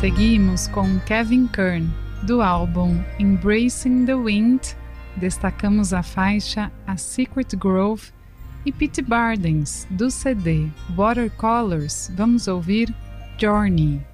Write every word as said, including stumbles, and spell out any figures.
Seguimos com Kevin Kern, do álbum Embracing the Wind, destacamos a faixa A Secret Grove, e Pete Bardens, do C D Watercolors, vamos ouvir Journey.